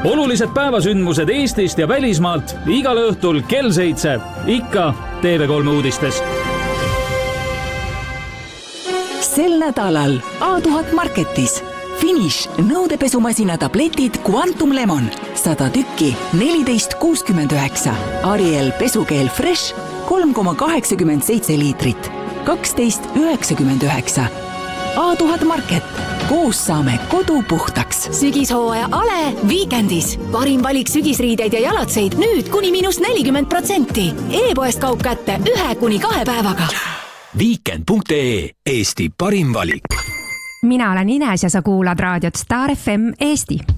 Olulised päevasündmused Eestist ja välismaalt igal õhtul kell 7. Ikka TV3 uudistes. Sel nädalal A1000 Marketis. Finish nõudepesumasina tabletid Quantum Lemon 100 tükki 14,69. Ariel pesukeel Fresh 3,87 liitrit 12,99. A1000 Market. Koos saame kodu puhtaks. Sügishooaja Ale Weekendis. Parim valik sügisriideid ja jalatseid nüüd kuni -40%. E-poest kaup kätte 1-2 päevaga. Weekend.ee Eesti parim valik. Mina olen Ines ja sa kuulad raadiot Star FM Eesti.